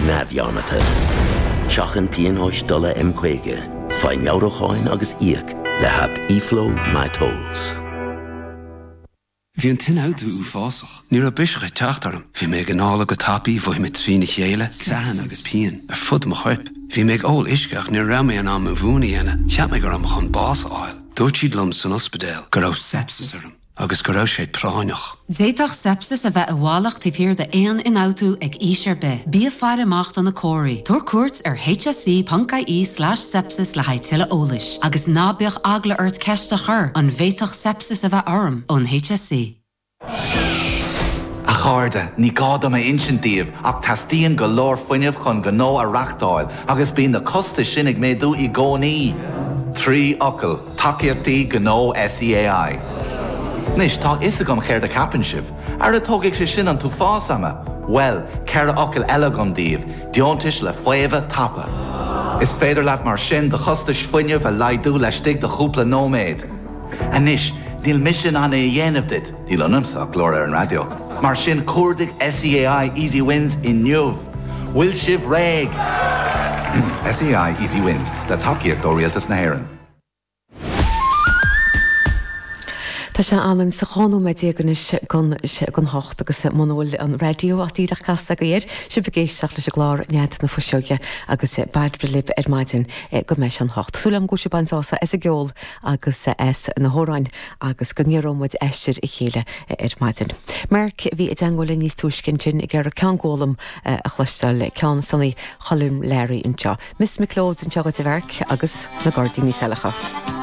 Navianata. Shachan $8 M-Quege. Fine Eurocoin agus Iak. Le hab E-Flow My Tolls. Bhí an tin áú fásach. Níor a bisire teachtarm. Bhí mé an ála go tapí bhfuil me trína chéile, crean agus pían, ar fud mo chuip. Bhí mé ól isceach ní ra mé an am a bhúna dhéana, cheap mé gur am chun bás áil. Dúirt siad lom san ospidéal, gur raibh sepsis arm, agus gur raibh sé práineach. Zéitach sepsis a bheith a bhálacht tí bhíor de éan in áú ag ísir be. Bí a fear amacht an na cóirí. Tuair cuairt ar hsc.ie/sepsis le haid tuile ólais. Agus nábeoch agla ort ceiste chur an bhéitach sepsis a bheith orm ón HSC. A cháirde, ní gáda mé insintíomh ach tastíon go leor foiineamh chun go nó a reachtáil agus bíon na costa sinnig méadú I gcónaí. Trí ocail, takeíochtaí go nó SEAI. Nis, tá isagam chéir de capansibh. Ar a tógaic sé sin an tú fásama. Well, ceir ocail eile gom díomh, diontais le fuamh tapa. Is féidir leat mar sin de chostais foiineamh a laidú leis stig de chúpla nóméid. A nis, díl mission anna I dhéanamh dit, díl anamsa glór ar an radio. Mar sin cuardig SEAI Easy Wins in Newv. Will sibh réig. SEAI Easy Wins, le takeíocht ó rialtas na hÉireann. Tá sé anan sa cháú me déaganis gon hocht agus manúil an radio a tíireach casta go dhéir, si bhgéisteach leis a glár nead na fuiseoge agus badbre lib maidin go meis an hocht. Súlam go se bansása is a geol agus es na hóráin agus go ngérómid eistir I chéile maidin. Merc bhí I dangóla níos túiscin sin I ggéir cean ggólam a chluisteil cean sannaí cholim léirí inseo. Miss McClose an teagad a bhharc agus na Gardaí ní Salacha.